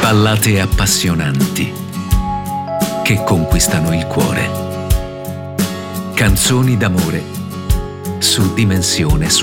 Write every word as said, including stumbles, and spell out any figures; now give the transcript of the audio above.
Ballate appassionanti che conquistano il cuore. Canzoni d'amore su Dimensione